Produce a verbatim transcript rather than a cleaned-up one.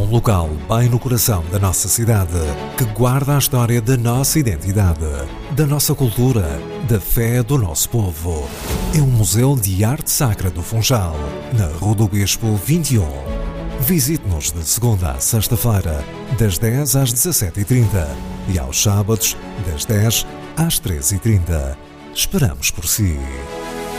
um local bem no coração da nossa cidade, que guarda a história da nossa identidade, da nossa cultura, da fé do nosso povo. É um museu de arte sacra do Funchal, na Rua do Bispo vinte e um. Visite-nos de segunda a sexta-feira, das dez às dezassete e trinta e aos sábados, das dez às treze e trinta. Esperamos por si.